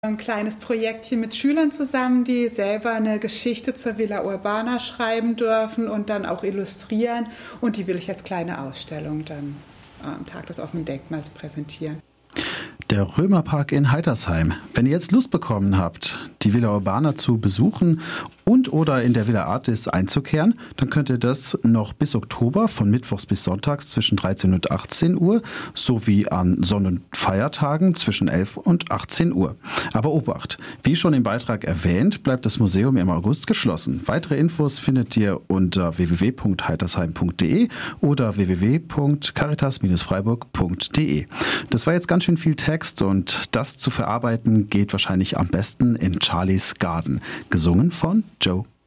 Ein kleines Projekt hier mit Schülern zusammen, die selber eine Geschichte zur Villa Urbana schreiben dürfen und dann auch illustrieren. Und die will ich als kleine Ausstellung dann am Tag des offenen Denkmals präsentieren. Der Römerpark in Heitersheim. Wenn ihr jetzt Lust bekommen habt, die Villa Urbana zu besuchen und oder in der Villa Artis einzukehren, dann könnt ihr das noch bis Oktober von Mittwochs bis Sonntags zwischen 13 und 18 Uhr sowie an Sonn- und Feiertagen zwischen 11 und 18 Uhr. Aber Obacht, wie schon im Beitrag erwähnt, bleibt das Museum im August geschlossen. Weitere Infos findet ihr unter www.heitersheim.de oder www.caritas-freiburg.de. Das war jetzt ganz schön viel Text und das zu verarbeiten geht wahrscheinlich am besten in Charlies Garden, gesungen von Joe